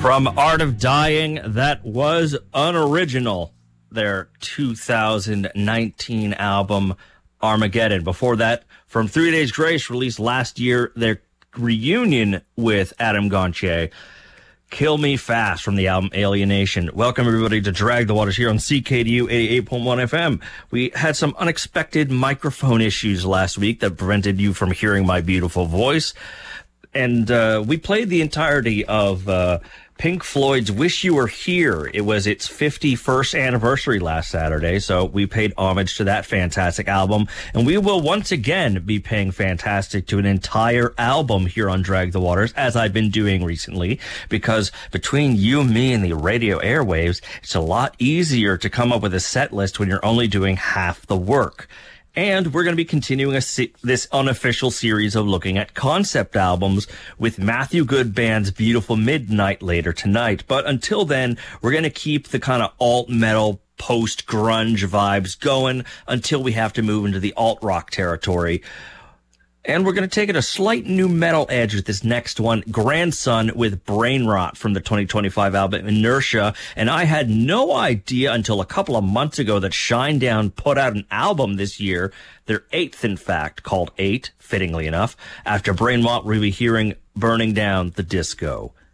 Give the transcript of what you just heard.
From Art of Dying, that was Unoriginal, their 2019 album Armageddon. Before that, from 3 Days Grace, released last year, their reunion with Adam Gontier, Kill Me Fast, from the album Alienation. Welcome, everybody, to Drag the Waters here on CKDU 88.1 FM. We had some unexpected microphone issues last week that prevented you from hearing my beautiful voice. And we played the entirety of Pink Floyd's Wish You Were Here. It was its 51st anniversary last Saturday, so we paid homage to that fantastic album. And we will once again be paying fantastic to an entire album here on Drag the Waters, as I've been doing recently, because between you, me, and the radio airwaves, it's a lot easier to come up with a set list when you're only doing half the work. And we're going to be continuing this unofficial series of looking at concept albums with Matthew Good Band's Beautiful Midnight later tonight. But until then, we're going to keep the kind of alt-metal, post-grunge vibes going until we have to move into the alt-rock territory. And we're going to take it a slight new metal edge with this next one, Grandson with Brain Rot from the 2025 album Inertia. And I had no idea until a couple of months ago that Shinedown put out an album this year, their 8th, in fact, called 8, fittingly enough. After Brain Rot, we'll be hearing Burning Down the Disco.